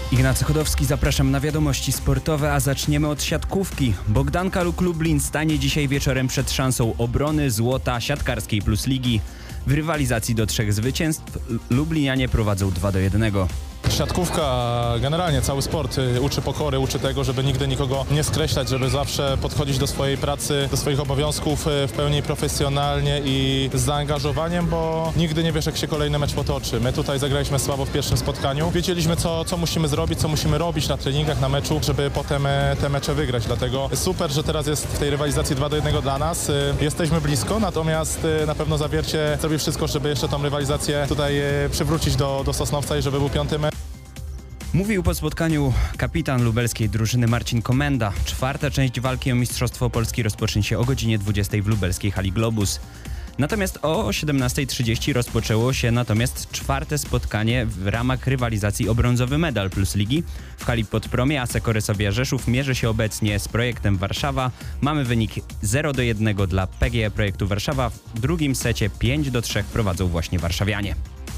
Ignacy Chodowski, zapraszam na wiadomości sportowe, a zaczniemy od siatkówki. Bogdanka Lublin stanie dzisiaj wieczorem przed szansą obrony złota siatkarskiej plus ligi. W rywalizacji do 3 zwycięstw Lublinianie prowadzą 2-1. Siatkówka, generalnie cały sport uczy pokory, uczy tego, żeby nigdy nikogo nie skreślać, żeby zawsze podchodzić do swojej pracy, do swoich obowiązków w pełni profesjonalnie i z zaangażowaniem, bo nigdy nie wiesz, jak się kolejny mecz potoczy. My tutaj zagraliśmy słabo w pierwszym spotkaniu. Wiedzieliśmy, co musimy zrobić, co musimy robić na treningach, na meczu, żeby potem te mecze wygrać. Dlatego super, że teraz jest w tej rywalizacji 2-1 dla nas. Jesteśmy blisko, natomiast na pewno Zawiercie zrobi wszystko, żeby jeszcze tą rywalizację tutaj przywrócić do Sosnowca i żeby był 5. mecz. Mówił po spotkaniu kapitan lubelskiej drużyny Marcin Komenda. 4. część walki o Mistrzostwo Polski rozpocznie się o godzinie 20 w lubelskiej hali Globus. Natomiast o 17:30 rozpoczęło się 4. spotkanie w ramach rywalizacji o brązowy medal plus ligi. W hali Podpromie ASEK Orysobia Rzeszów mierzy się obecnie z Projektem Warszawa. Mamy wynik 0-1 dla PGE Projektu Warszawa. W drugim secie 5-3 prowadzą właśnie warszawianie.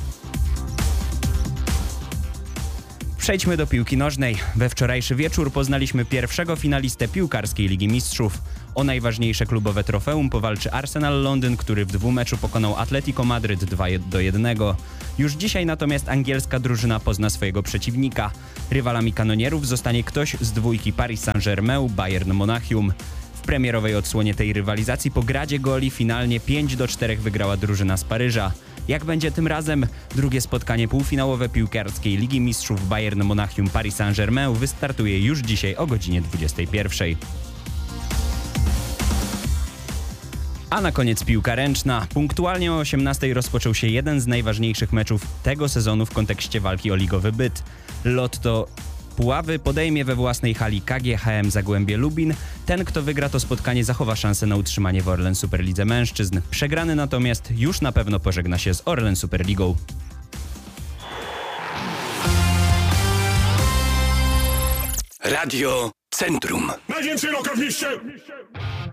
Przejdźmy do piłki nożnej. We wczorajszy wieczór poznaliśmy pierwszego finalistę piłkarskiej Ligi Mistrzów. O najważniejsze klubowe trofeum powalczy Arsenal Londyn, który w dwumeczu pokonał Atletico Madryt 2-1. Już dzisiaj natomiast angielska drużyna pozna swojego przeciwnika. Rywalami kanonierów zostanie ktoś z dwójki Paris Saint-Germain, Bayern Monachium. W premierowej odsłonie tej rywalizacji po gradzie goli finalnie 5-4 wygrała drużyna z Paryża. Jak będzie tym razem? Drugie spotkanie półfinałowe piłkarskiej Ligi Mistrzów Bayern Monachium Paris Saint-Germain wystartuje już dzisiaj o godzinie 21. A na koniec piłka ręczna. Punktualnie o 18 rozpoczął się jeden z najważniejszych meczów tego sezonu w kontekście walki o ligowy byt. Lotto Puławy podejmie we własnej hali KGHM Zagłębie Lubin. Ten, kto wygra to spotkanie, zachowa szansę na utrzymanie w Orlen Superlidze Mężczyzn. Przegrany natomiast już na pewno pożegna się z Orlen Superligą. Radio Centrum. Najwięcej roka w mieście!